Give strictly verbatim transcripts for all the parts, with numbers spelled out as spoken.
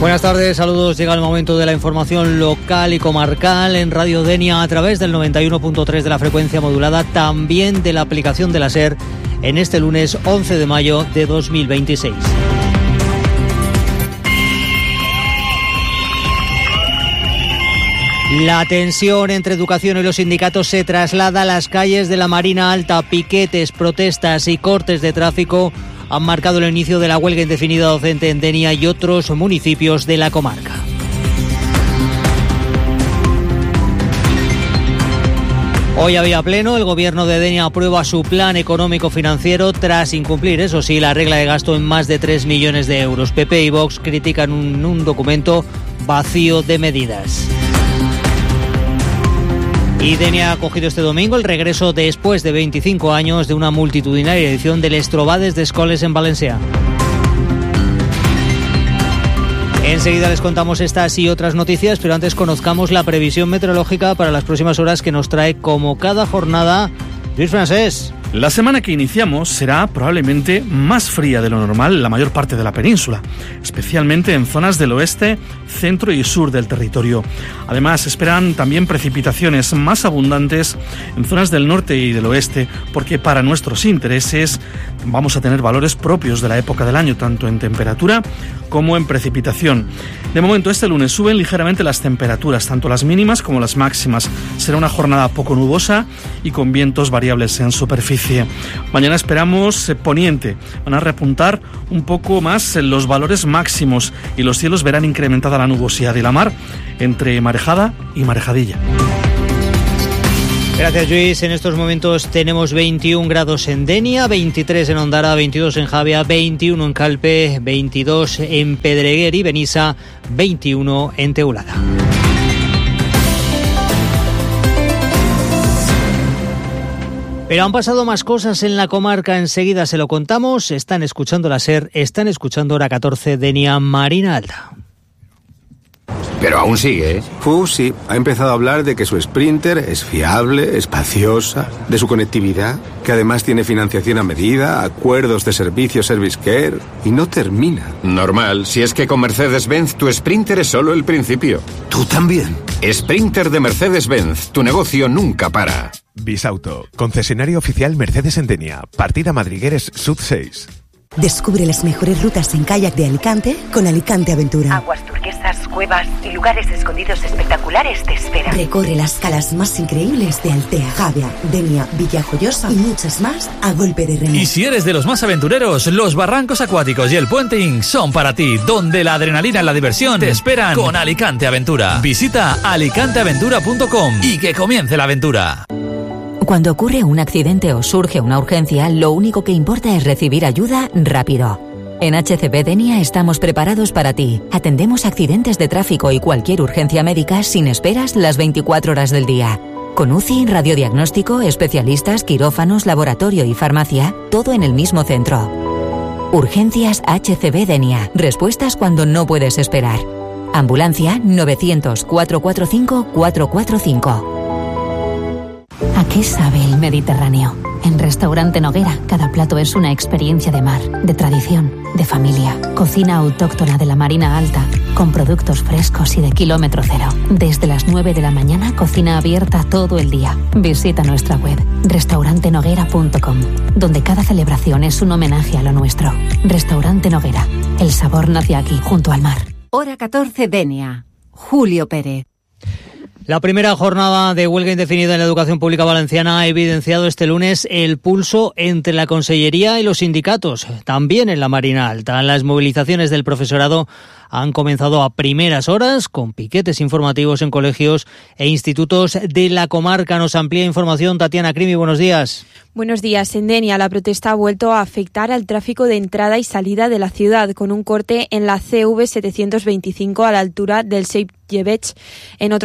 Buenas tardes, saludos. Llega el momento de la información local y comarcal en Radio Denia a través del noventa y uno punto tres de la frecuencia modulada, también de la aplicación de la SER en este lunes once de mayo de dos mil veintiséis. La tensión entre educación y los sindicatos se traslada a las calles de la Marina Alta. Piquetes, protestas y cortes de tráfico han marcado el inicio de la huelga indefinida docente en Denia y otros municipios de la comarca. Hoy había pleno, el gobierno de Denia aprueba su plan económico-financiero tras incumplir, eso sí, la regla de gasto en más de tres millones de euros. P P y Vox critican un, un documento vacío de medidas. Y Denia ha acogido este domingo el regreso después de veinticinco años de una multitudinaria edición del Estrobades d'Escoles en Valencia. Enseguida les contamos estas y otras noticias, pero antes conozcamos la previsión meteorológica para las próximas horas que nos trae como cada jornada Luis Francés. La semana que iniciamos será probablemente más fría de lo normal en la mayor parte de la península, especialmente en zonas del oeste, centro y sur del territorio. Además, esperan también precipitaciones más abundantes en zonas del norte y del oeste, porque para nuestros intereses vamos a tener valores propios de la época del año, tanto en temperatura como en precipitación. De momento, este lunes suben ligeramente las temperaturas, tanto las mínimas como las máximas. Será una jornada poco nubosa y con vientos variables en superficie. Mañana esperamos eh, poniente. Van a repuntar un poco más en los valores máximos y los cielos verán incrementada la nubosidad y la mar entre marejada y marejadilla. Gracias, Luis. En estos momentos tenemos veintiún grados en Denia, veintitrés en Ondara, veintidós en Javia, veintiuno en Calpe, veintidós en Pedreguer y Benissa, veintiuno en Teulada. Pero han pasado más cosas en la comarca, enseguida se lo contamos. Están escuchando la SER, están escuchando Hora catorce, Denia, Marina Alta. Pero aún sigue, ¿eh? Uh, sí. Ha empezado a hablar de que su Sprinter es fiable, espaciosa, de su conectividad, que además tiene financiación a medida, acuerdos de servicio Service Care, y no termina. Normal, si es que con Mercedes-Benz tu Sprinter es solo el principio. ¿Tú también? Sprinter de Mercedes-Benz, tu negocio nunca para. Bisauto, concesionario oficial Mercedes en Denia, partida Madrigueres Sud seis. Descubre las mejores rutas en kayak de Alicante con Alicante Aventura. Aguas turquesas, cuevas y lugares escondidos espectaculares te esperan. Recorre las calas más increíbles de Altea, Javia, Denia, Villajoyosa y muchas más a golpe de remo. Y si eres de los más aventureros, los barrancos acuáticos y el puenting son para ti, donde la adrenalina y la diversión te esperan con Alicante Aventura. Visita alicante aventura punto com y que comience la aventura. Cuando ocurre un accidente o surge una urgencia, lo único que importa es recibir ayuda rápido. En H C B Denia estamos preparados para ti. Atendemos accidentes de tráfico y cualquier urgencia médica sin esperas las veinticuatro horas del día. Con U C I, radiodiagnóstico, especialistas, quirófanos, laboratorio y farmacia, todo en el mismo centro. Urgencias H C B Denia. Respuestas cuando no puedes esperar. Ambulancia novecientos, cuatrocientos cuarenta y cinco, cuatrocientos cuarenta y cinco. ¿A qué sabe el Mediterráneo? En Restaurante Noguera, cada plato es una experiencia de mar, de tradición, de familia. Cocina autóctona de la Marina Alta, con productos frescos y de kilómetro cero. Desde las nueve de la mañana, cocina abierta todo el día. Visita nuestra web, restaurante noguera punto com, donde cada celebración es un homenaje a lo nuestro. Restaurante Noguera, el sabor nace aquí, junto al mar. Hora catorce, Denia. Julio Pérez. La primera jornada de huelga indefinida en la educación pública valenciana ha evidenciado este lunes el pulso entre la Consellería y los sindicatos, también en la Marina Alta. Las movilizaciones del profesorado han comenzado a primeras horas con piquetes informativos en colegios e institutos de la comarca. Nos amplía información Tatiana Crimi, buenos días. Buenos días. En Denia, la protesta ha vuelto a afectar al tráfico de entrada y salida de la ciudad, con un corte en la C V setecientos veinticinco a la altura del Seip Llevech. En otros centros,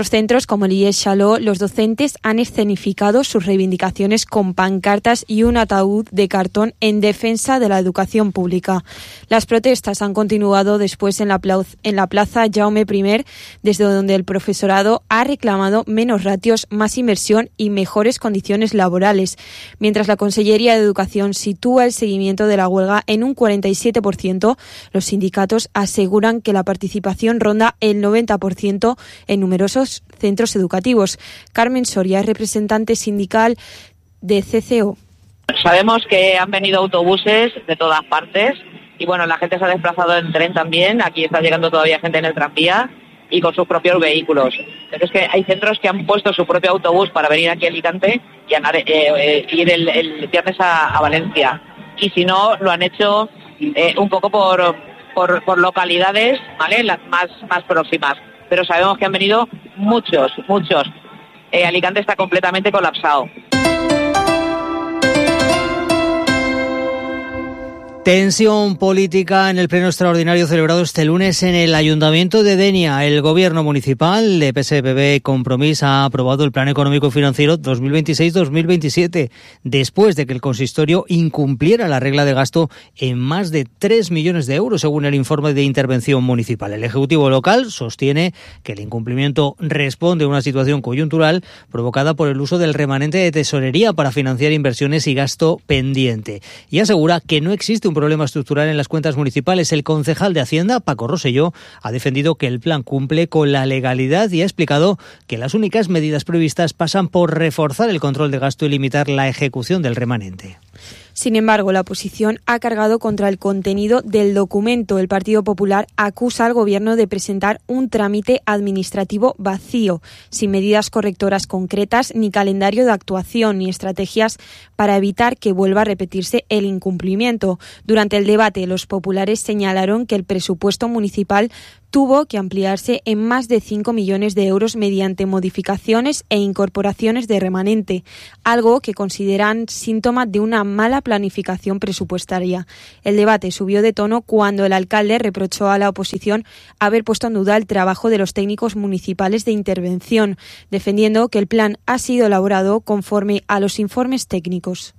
como el I E S Chaló, los docentes han escenificado sus reivindicaciones con pancartas y un ataúd de cartón en defensa de la educación pública. Las protestas han continuado después en la, plauz, en la plaza Jaume I, desde donde el profesorado ha reclamado menos ratios, más inversión y mejores condiciones laborales, mientras la Consellería de Educación sitúa el seguimiento de la huelga en un cuarenta y siete por ciento. Los sindicatos aseguran que la participación ronda el noventa por ciento en numerosos centros educativos. Carmen Soria es representante sindical de C C O. Sabemos que han venido autobuses de todas partes y bueno, la gente se ha desplazado en tren también. Aquí está llegando todavía gente en el tranvía y con sus propios vehículos. Es que hay centros que han puesto su propio autobús para venir aquí a Alicante y a, eh, eh, ir el, el viernes a, a Valencia. Y si no, lo han hecho eh, un poco por, por, por localidades, ¿vale?, las más, más próximas. Pero sabemos que han venido muchos, muchos. Eh, Alicante está completamente colapsado. Tensión política en el pleno extraordinario celebrado este lunes en el Ayuntamiento de Denia. El Gobierno municipal de P S P B Compromís ha aprobado el Plan Económico y Financiero dos mil veintiséis dos mil veintisiete, después de que el consistorio incumpliera la regla de gasto en más de tres millones de euros, según el informe de intervención municipal. El Ejecutivo local sostiene que el incumplimiento responde a una situación coyuntural provocada por el uso del remanente de tesorería para financiar inversiones y gasto pendiente, y asegura que no existe un problema estructural en las cuentas municipales. El concejal de Hacienda, Paco Rosselló, ha defendido que el plan cumple con la legalidad y ha explicado que las únicas medidas previstas pasan por reforzar el control de gasto y limitar la ejecución del remanente. Sin embargo, la oposición ha cargado contra el contenido del documento. El Partido Popular acusa al Gobierno de presentar un trámite administrativo vacío, sin medidas correctoras concretas, ni calendario de actuación, ni estrategias para evitar que vuelva a repetirse el incumplimiento. Durante el debate, los populares señalaron que el presupuesto municipal tuvo que ampliarse en más de cinco millones de euros mediante modificaciones e incorporaciones de remanente, algo que consideran síntoma de una mala planificación presupuestaria. El debate subió de tono cuando el alcalde reprochó a la oposición haber puesto en duda el trabajo de los técnicos municipales de intervención, defendiendo que el plan ha sido elaborado conforme a los informes técnicos.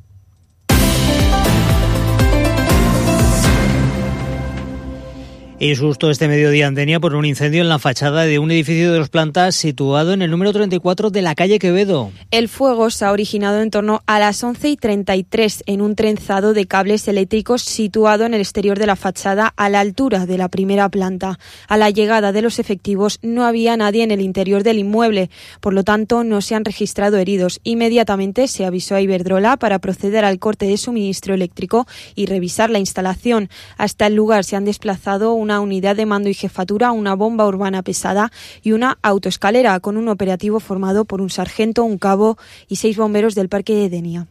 Y susto este mediodía en Denia por un incendio en la fachada de un edificio de dos plantas situado en el número treinta y cuatro de la calle Quevedo. El fuego se ha originado en torno a las once y treinta y tres en un trenzado de cables eléctricos situado en el exterior de la fachada a la altura de la primera planta. A la llegada de los efectivos no había nadie en el interior del inmueble, por lo tanto no se han registrado heridos. Inmediatamente se avisó a Iberdrola para proceder al corte de suministro eléctrico y revisar la instalación. Hasta el lugar se han desplazado una unidad de mando y jefatura, una bomba urbana pesada y una autoescalera, con un operativo formado por un sargento, un cabo y seis bomberos del Parque de Denia.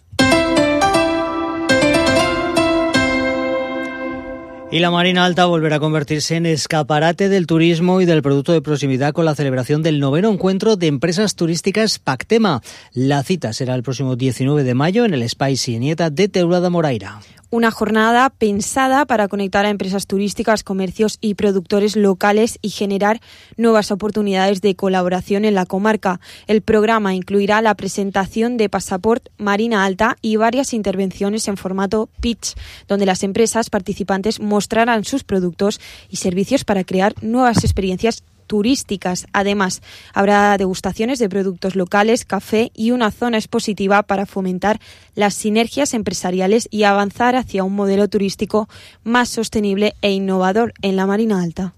Y la Marina Alta volverá a convertirse en escaparate del turismo y del producto de proximidad con la celebración del noveno encuentro de empresas turísticas Pactema. La cita será el próximo diecinueve de mayo en el Espai Sienieta de Teulada Moraira. Una jornada pensada para conectar a empresas turísticas, comercios y productores locales y generar nuevas oportunidades de colaboración en la comarca. El programa incluirá la presentación de Pasaport Marina Alta y varias intervenciones en formato pitch, donde las empresas participantes mostrarán sus productos y servicios para crear nuevas experiencias turísticas. Además, habrá degustaciones de productos locales, café y una zona expositiva para fomentar las sinergias empresariales y avanzar hacia un modelo turístico más sostenible e innovador en la Marina Alta.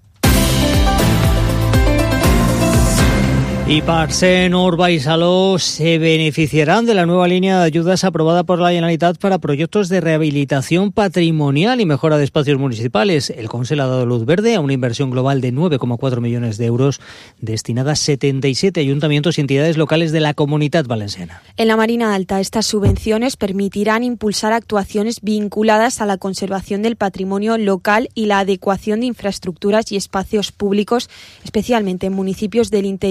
Y Parcén, Orba y Saló se beneficiarán de la nueva línea de ayudas aprobada por la Generalitat para proyectos de rehabilitación patrimonial y mejora de espacios municipales. El Consell ha dado luz verde a una inversión global de nueve coma cuatro millones de euros destinada a setenta y siete ayuntamientos y entidades locales de la Comunitat Valenciana. En la Marina Alta, estas subvenciones permitirán impulsar actuaciones vinculadas a la conservación del patrimonio local y la adecuación de infraestructuras y espacios públicos, especialmente en municipios del interior,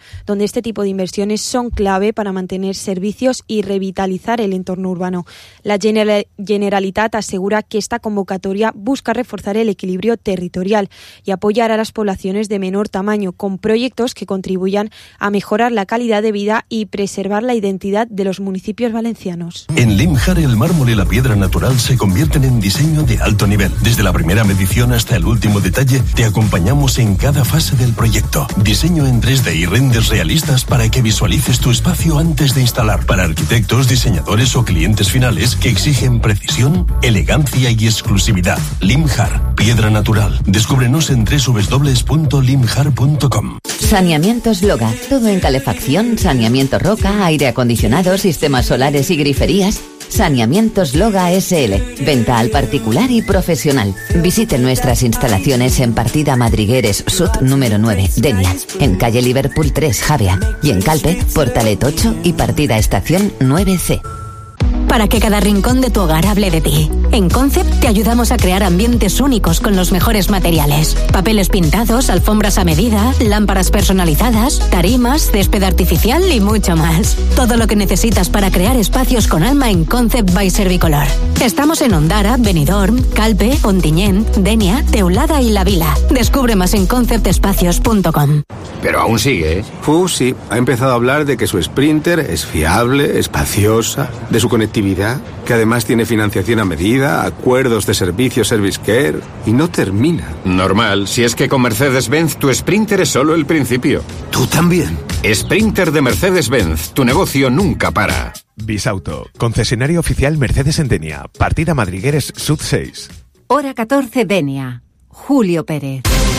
donde este tipo de inversiones son clave para mantener servicios y revitalizar el entorno urbano. La Generalitat asegura que esta convocatoria busca reforzar el equilibrio territorial y apoyar a las poblaciones de menor tamaño con proyectos que contribuyan a mejorar la calidad de vida y preservar la identidad de los municipios valencianos. En Limjar, el mármol y la piedra natural se convierten en diseño de alto nivel. Desde la primera medición hasta el último detalle, te acompañamos en cada fase del proyecto. Diseño en tres D y renders realistas para que visualices tu espacio antes de instalar. Para arquitectos, diseñadores o clientes finales que exigen precisión, elegancia y exclusividad. Limjar, piedra natural. Descúbrenos en doble u doble u doble u punto limjar punto com. Saneamientos Loga. Todo en calefacción, saneamiento roca, aire acondicionado, sistemas solares y griferías. Saneamientos Loga S L. Venta al particular y profesional. Visite nuestras instalaciones en Partida Madrigueres Sud número nueve, Denia. En calle Liverpool tres, Javea. Y en Calpe, Portalet ocho y Partida Estación nueve C. Para que cada rincón de tu hogar hable de ti. En Concept te ayudamos a crear ambientes únicos con los mejores materiales. Papeles pintados, alfombras a medida, lámparas personalizadas, tarimas, césped artificial y mucho más. Todo lo que necesitas para crear espacios con alma en Concept by Servicolor. Estamos en Ondara, Benidorm, Calpe, Ontinyent, Denia, Teulada y La Vila. Descubre más en concept espacios punto com. Pero aún sigue, ¿eh? Uh, sí. Ha empezado a hablar de que su Sprinter es fiable, espaciosa, de su conectividad, que además tiene financiación a medida, acuerdos de servicio Service Care, y no termina. Normal, si es que con Mercedes-Benz tu Sprinter es solo el principio. ¿Tú también? Sprinter de Mercedes-Benz, tu negocio nunca para. Bisauto, concesionario oficial Mercedes en Denia, Partida Madrigueres Sud seis. Hora catorce, Denia. Julio Pérez.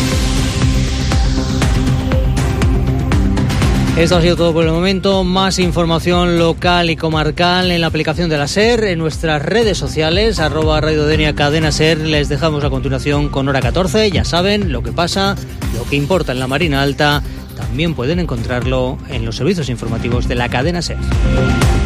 Esto ha sido todo por el momento. Más información local y comarcal en la aplicación de la SER, en nuestras redes sociales, arroba Radio Denia Cadena SER. Les dejamos a continuación con Hora catorce. Ya saben lo que pasa, lo que importa en la Marina Alta. También pueden encontrarlo en los servicios informativos de la cadena SER.